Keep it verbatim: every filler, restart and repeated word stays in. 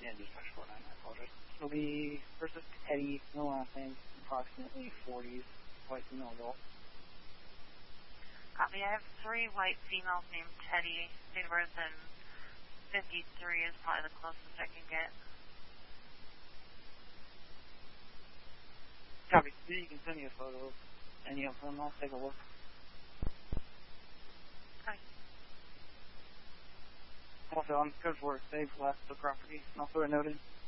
Yeah, dispatch four nine, I apologize. It'll be versus Teddy, no last name, approximately forties, white female adult. Copy. I have three white females named Teddy. Date of birth in fifty-three is probably the closest I can get. Copy. You can send me a photo of any of them. I'll take a look. Okay. Also, on code four, they've left the property. I'll throw a note in.